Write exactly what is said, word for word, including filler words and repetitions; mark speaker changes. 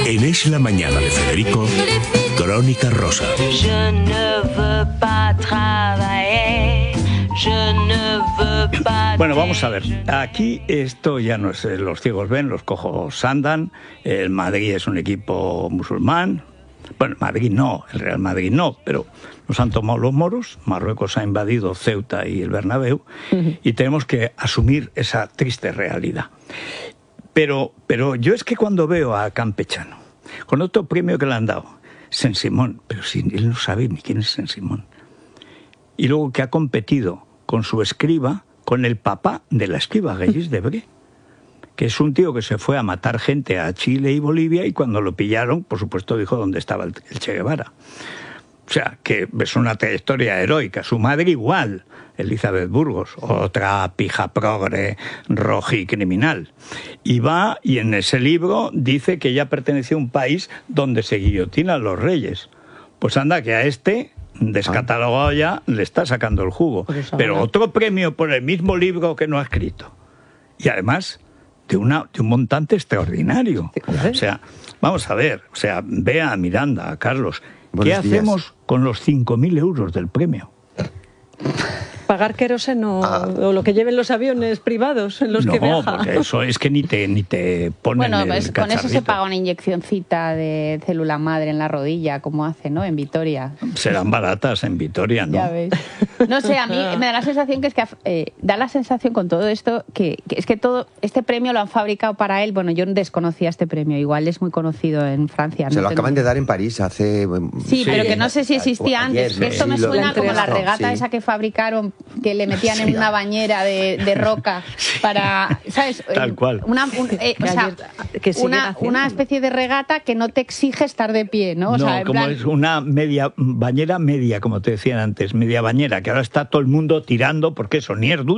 Speaker 1: En Es la Mañana de Federico, Crónica Rosa.
Speaker 2: Je ne veux pas travailler, je ne veux pas...
Speaker 3: Bueno, vamos a ver. Aquí esto ya no es eh, los ciegos ven, los cojos andan. El Madrid es un equipo musulmán. Bueno, Madrid no, el Real Madrid no, pero nos han tomado los moros. Marruecos ha invadido Ceuta y el Bernabéu, uh-huh. y tenemos que asumir esa triste realidad. Pero, pero yo es que cuando veo a Campechano, con otro premio que le han dado, Saint-Simon, pero si él no sabe ni quién es Saint-Simon, y luego que ha competido con su escriba, con el papá de la escriba, Regis Debray, que es un tío que se fue a matar gente a Chile y Bolivia, y cuando lo pillaron, por supuesto, dijo dónde estaba el, el Che Guevara. O sea, que es una trayectoria heroica. Su madre igual, Elizabeth Burgos, otra pija progre, roji criminal. Y va, y en ese libro dice que ella pertenecía a un país donde se guillotinan los reyes. Pues anda, que a este, descatalogado ya, le está sacando el jugo. Pero otro premio por el mismo libro que no ha escrito. Y además, de, una, de un montante extraordinario. O sea, vamos a ver, o sea, vea a Miranda, a Carlos... ¿Qué hacemos con los cinco mil euros del premio?
Speaker 4: Pagar queroseno ah. o lo que lleven los aviones privados en los
Speaker 3: no,
Speaker 4: que viaja.
Speaker 3: No, porque eso es que ni te, ni te ponen
Speaker 5: bueno,
Speaker 3: el
Speaker 5: pues
Speaker 3: cacharrito.
Speaker 5: Con eso se paga una inyeccioncita de célula madre en la rodilla, como hace, ¿no? En Vitoria.
Speaker 3: Serán baratas en Vitoria, ¿no?
Speaker 5: Ya ves. No sé, a mí me da la sensación que es que eh, da la sensación con todo esto que, que es que todo este premio lo han fabricado para él. Bueno, yo desconocía este premio, igual es muy conocido en Francia.
Speaker 6: Se
Speaker 5: ¿no?
Speaker 6: lo
Speaker 5: Tengo...
Speaker 6: acaban de dar en París hace...
Speaker 5: Sí, sí, pero que no sé si existía
Speaker 6: ayer,
Speaker 5: antes.
Speaker 6: sí,
Speaker 5: Esto me
Speaker 6: sí,
Speaker 5: suena
Speaker 6: lo...
Speaker 5: como la regata
Speaker 6: sí.
Speaker 5: esa que fabricaron, que le metían sí, en una bañera de, de roca para, ¿sabes?
Speaker 3: Tal cual.
Speaker 5: Una, un, eh, o sea,
Speaker 4: que
Speaker 5: una, una especie de regata que no te exige estar de pie, ¿no? O
Speaker 3: no,
Speaker 5: sea,
Speaker 3: como
Speaker 5: plan...
Speaker 3: es una media bañera media, como te decían antes, media bañera, que ahora está todo el mundo tirando porque eso ni es ducha.